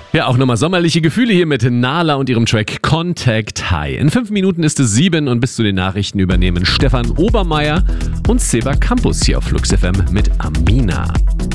Ja, auch nochmal sommerliche Gefühle hier mit Nala und ihrem Track Contact High. In 5 Minuten ist es 7 und bis zu den Nachrichten übernehmen Stefan Obermeier und Seba Campus hier auf Flux FM mit Amina.